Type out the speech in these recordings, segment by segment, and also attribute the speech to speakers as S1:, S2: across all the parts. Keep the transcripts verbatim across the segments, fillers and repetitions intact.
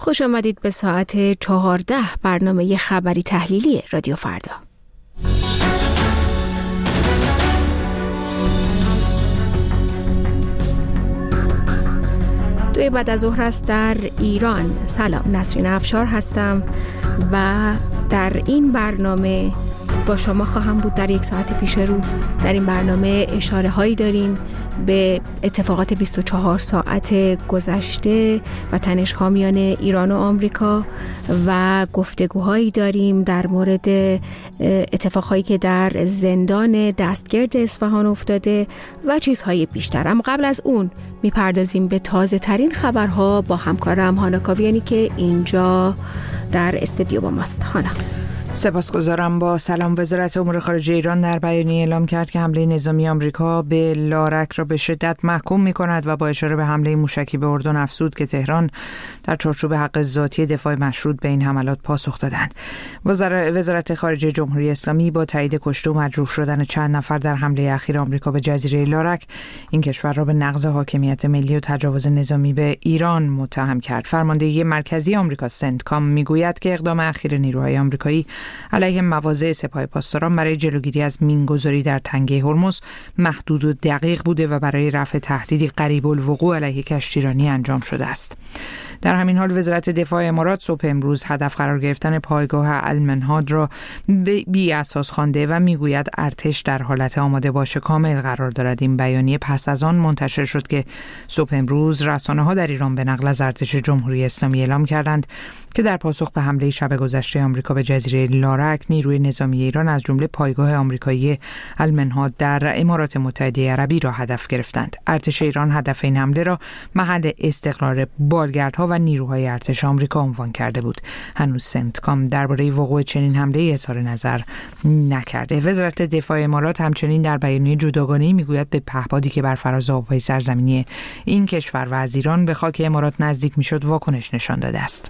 S1: خوش آمدید به ساعت چهارده برنامه خبری تحلیلی رادیو فردا. دوی بعد از ظهر است در ایران. سلام، نسرین افشار هستم و در این برنامه با شما خواهم بود در یک ساعت پیش رو. در این برنامه اشاره هایی داریم به اتفاقات بیست و چهار ساعت گذشته و تنش‌ها میان ایران و آمریکا و گفتگوهایی داریم در مورد اتفاقهایی که در زندان دستگرد اصفهان افتاده و چیزهای بیشتر. اما قبل از اون میپردازیم به تازه ترین خبرها با همکارم هانا کاویانی که اینجا در استودیو با ماست. هانا.
S2: سپاسگزارم. با سلام. وزارت امور خارجه ایران در بیانیه اعلام کرد که حمله نظامی آمریکا به لارک را به شدت محکوم می‌کند و با اشاره به حمله موشکی به اردن افزود که تهران در چارچوب حق ذاتی دفاع مشروط به این حملات پاسخ دادند. وزارت خارجه جمهوری اسلامی با تایید کشته و مجروح شدن چند نفر در حمله اخیر آمریکا به جزیره لارک این کشور را به نقض حاکمیت ملی و تجاوز نظامی به ایران متهم کرد. فرماندهی مرکزی آمریکا سنتکام میگوید که اقدام اخیر نیروهای آمریکایی علیه مواضع سپاه پاسداران برای جلوگیری از مینگذاری در تنگه هرمز محدود و دقیق بوده و برای رفع تهدیدی قریب الوقوع علیه کشتیرانی انجام شده است. در همین حال وزارت دفاع امارات صبح امروز هدف قرار گرفتن پایگاه المنهاد را بی اساس خوانده و میگوید ارتش در حالت آماده باش کامل قرار دارد. این بیانیه پس از آن منتشر شد که صبح امروز رسانه‌ها در ایران به نقل از ارتش جمهوری اسلامی اعلام کردند که در پاسخ به حمله شب گذشته آمریکا به جزیره لارک نیروی نظامی ایران از جمله پایگاه آمریکایی المنهاد در امارات متحده عربی را هدف گرفتند. ارتش ایران هدف این حمله را محل استقرار بالگردها و نیروهای ارتش آمریکا عنوان کرده بود. هنوز سنتکام درباره وقوع چنین حمله اظهار نظر نکرده. وزارت دفاع امارات همچنین در بیانیه جداگانه‌ای میگوید به پهپادی که بر فراز آبهای سرزمینی این کشور و از ایران به خاک امارات نزدیک میشد واکنش نشان داده است.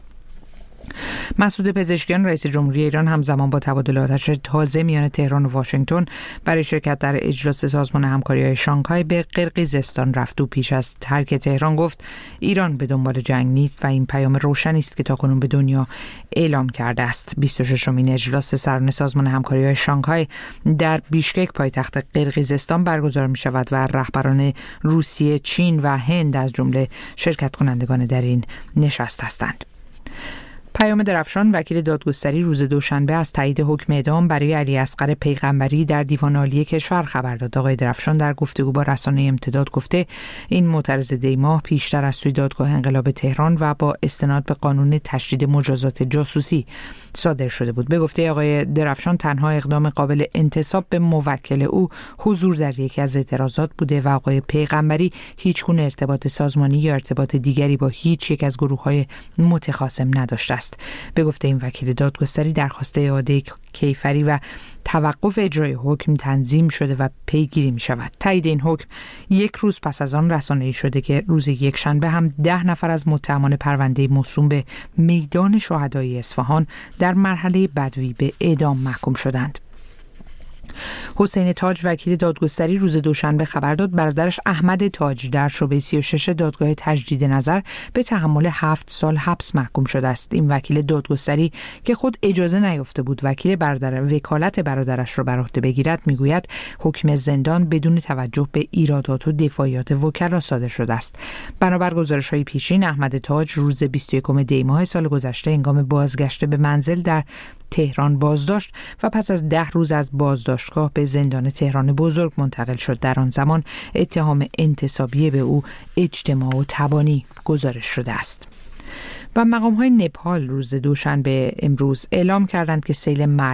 S2: مسعود پزشکیان رئیس جمهوری ایران همزمان با تبادلات تازه میان تهران و واشنگتن برای شرکت در اجلاس سازمان همکاری‌های شانگهای به قرقیزستان رفت و پیش از ترک تهران گفت ایران به دنبال جنگ نیست و این پیام روشنی است که تاکنون به دنیا اعلام کرده است. بیست و ششمین اجلاس سران سازمان همکاری‌های شانگهای در بیشکک پایتخت قرقیزستان برگزار می شود و رهبران روسیه، چین و هند از جمله شرکت کنندگان در این نشست هستند. پیام درفشان وکیل دادگستری روز دوشنبه از تایید حکم اعدام برای علی اصغر پیغمبری در دیوان عالی کشور خبر داد. آقای درفشان در گفتگو با رسانه امتداد گفته این معترض دیماه پیشتر از سوی دادگاه انقلاب تهران و با استناد به قانون تشدید مجازات جاسوسی صادر شده بود. به گفته آقای درفشان تنها اقدام قابل انتساب به موکل او حضور در یکی از اعتراضات بوده و آقای پیغمبری هیچ گونه ارتباط سازمانی یا ارتباط دیگری با هیچ یک از گروه‌های متخاصم نداشته است. به گفته این وکیل دادگستری درخواست اعاده کیفری و توقف اجرای حکم تنظیم شده و پیگیری می شود. تایید این حکم یک روز پس از آن رسانه‌ای شده که روز یکشنبه هم ده نفر از متهمان پرونده موسوم به میدان شهدای اصفهان در مرحله بدوی به اعدام محکوم شدند. حسین تاج وکیل دادگستری روز دوشنبه خبر داد برادرش احمد تاج در شعبه سی و شش دادگاه تجدید نظر به تحمل هفت سال حبس محکوم شده است. این وکیل دادگستری که خود اجازه نیافته بود وکیل برادر وکالت برادرش را بر عهده بگیرد میگوید حکم زندان بدون توجه به ایرادات و دفاعیات وکلا صادر شده است. بنابر گزارش‌های پیشین احمد تاج روز بیست و یکم دی ماه سال گذشته هنگام بازگشت به منزل در تهران بازداشت و پس از ده روز از بازداشتگاه به زندان تهران بزرگ منتقل شد. در آن زمان اتهام انتصابی به او اجتماع و تبانی گزارش شده است. و مقام‌های نپال روز دوشنبه امروز اعلام کردند که سیل مرگ